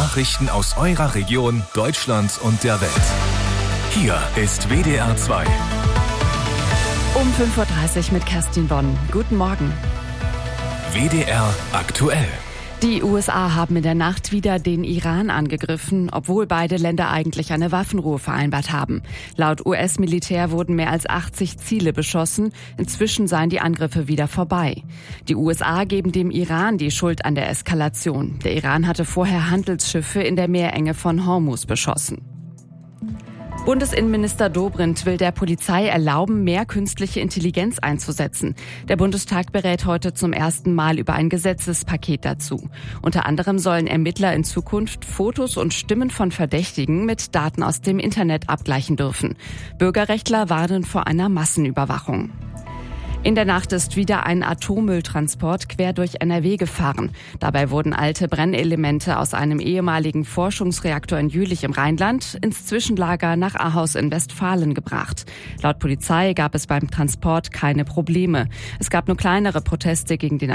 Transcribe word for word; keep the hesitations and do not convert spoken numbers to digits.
Nachrichten aus eurer Region, Deutschland und der Welt. Hier ist W D R zwei. Um fünf Uhr dreißig mit Kerstin Bonn. Guten Morgen. W D R aktuell. Die U S A haben in der Nacht wieder den Iran angegriffen, obwohl beide Länder eigentlich eine Waffenruhe vereinbart haben. Laut U S-Militär wurden mehr als achtzig Ziele beschossen. Inzwischen seien die Angriffe wieder vorbei. Die U S A geben dem Iran die Schuld an der Eskalation. Der Iran hatte vorher Handelsschiffe in der Meerenge von Hormuz beschossen. Bundesinnenminister Dobrindt will der Polizei erlauben, mehr künstliche Intelligenz einzusetzen. Der Bundestag berät heute zum ersten Mal über ein Gesetzespaket dazu. Unter anderem sollen Ermittler in Zukunft Fotos und Stimmen von Verdächtigen mit Daten aus dem Internet abgleichen dürfen. Bürgerrechtler warnen vor einer Massenüberwachung. In der Nacht ist wieder ein Atommülltransport quer durch N R W gefahren. Dabei wurden alte Brennelemente aus einem ehemaligen Forschungsreaktor in Jülich im Rheinland ins Zwischenlager nach Ahaus in Westfalen gebracht. Laut Polizei gab es beim Transport keine Probleme. Es gab nur kleinere Proteste gegen den